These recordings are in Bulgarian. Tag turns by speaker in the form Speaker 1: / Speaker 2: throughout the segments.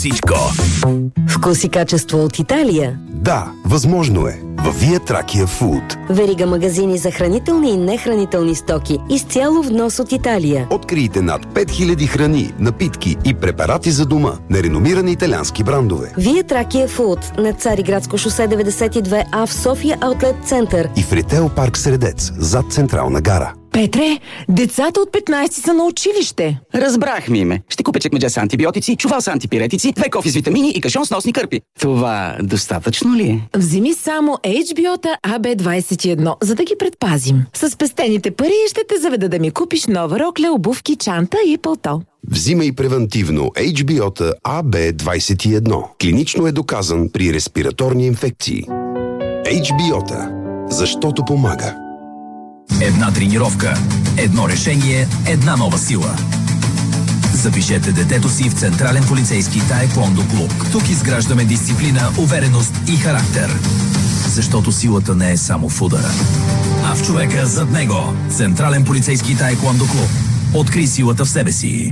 Speaker 1: всичко.
Speaker 2: Вкус и качество от Италия?
Speaker 3: Да, възможно е. Във Вие Тракия Фуд.
Speaker 2: Верига магазини за хранителни и нехранителни стоки. Изцяло внос от Италия.
Speaker 3: Открийте над 5000 храни, напитки и препарати за дома на реномирани италиански брандове.
Speaker 2: Вие Тракия Фуд на Цариградско шосе 92А в София Аутлет Център.
Speaker 3: И в Ритейл парк Средец, зад Централна гара.
Speaker 4: Петре, децата от 15 са на училище.
Speaker 5: Разбрах, Миме. Ще купя чекмедже с антибиотици, чувал с антипиретици, 2 кофи с витамини и кашон с носни кърпи. Това достатъчно ли е?
Speaker 4: Вземи само HBO-та AB21, за да ги предпазим. С спестените пари ще те заведа да ми купиш нова рокля, обувки, чанта и пълто.
Speaker 3: Взимай превентивно HBO-та AB21. Клинично е доказан при респираторни инфекции. HBO-та. Защото помага.
Speaker 1: Една тренировка, едно решение, една нова сила. Запишете детето си в Централен полицейски таеквондо клуб. Тук изграждаме дисциплина, увереност и характер. Защото силата не е само в удара, а в човека зад него. Централен полицейски таеквондо клуб. Открий силата в себе си.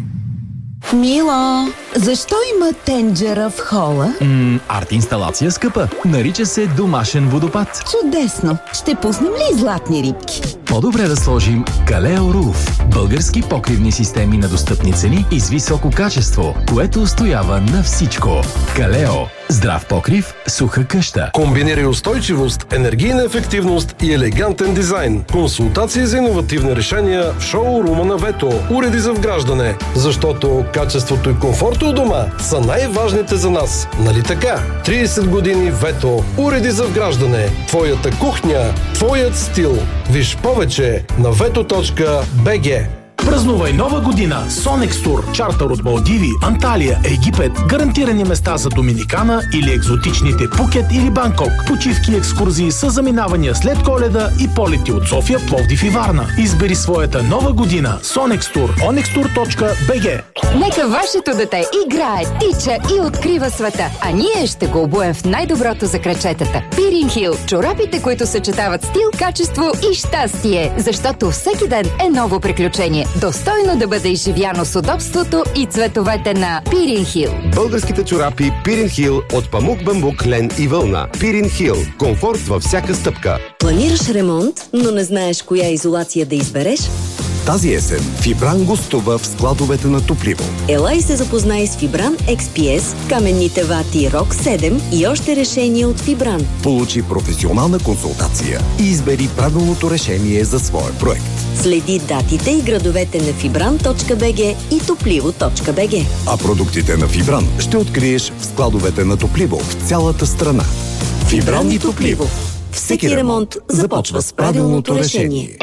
Speaker 6: Мило, защо има тенджера в хола?
Speaker 7: Арт-инсталация скъпа. Нарича се домашен водопад.
Speaker 6: Чудесно! Ще пуснем ли златни рибки?
Speaker 7: По-добре да сложим Калео Руф. Български покривни системи на достъпни цени и с високо качество, което устоява на всичко. Калео. Здрав покрив, суха къща.
Speaker 8: Комбинирай устойчивост, енергийна ефективност и елегантен дизайн. Консултации за иновативни решения в шоурума на Вето. Уреди за вграждане. Защото качеството и комфорта у дома са най-важните за нас. Нали така? 30 години Вето. Уреди за вграждане. Твоята кухня, твоят стил. Виж повече на veto.bg.
Speaker 9: Празнувай нова година с Sonex Tour. Чартър от Малдиви, Анталия, Египет. Гарантирани места за Доминикана или екзотичните Пукет или Банкок. Почивки и екскурзии с заминавания след Коледа и полети от София, Пловдив и Варна. Избери своята нова година. Sonex Tour. onextour.bg.
Speaker 10: Нека вашето дете играе, тича и открива света, а ние ще го обуем в най-доброто за крачетата. Пирин Хил. Чорапите, които съчетават стил, качество и щастие. Защото всеки ден е ново приключение. Достойно да бъде изживяно с удобството и цветовете на Пирин Хил.
Speaker 3: Българските чорапи Пирин Хил от памук, бамбук, лен и вълна. Пирин Хил. Комфорт във всяка стъпка.
Speaker 2: Планираш ремонт, но не знаеш коя изолация да избереш?
Speaker 3: Тази есен Фибран гостува в складовете на Топливо.
Speaker 2: Ела и се запознай с Фибран XPS, каменните вати Rock 7 и още решения от Фибран.
Speaker 3: Получи професионална консултация и избери правилното решение за своя проект.
Speaker 2: Следи датите и градовете на fibran.bg и toplivo.bg.
Speaker 3: А продуктите на Фибран ще откриеш в складовете на Топливо в цялата страна. Фибран и Топливо.
Speaker 2: Всеки ремонт започва с правилното решение.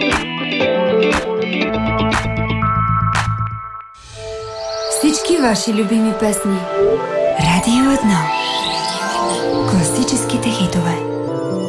Speaker 11: Всички ваши любими песни. Радио 1. Класическите хитове.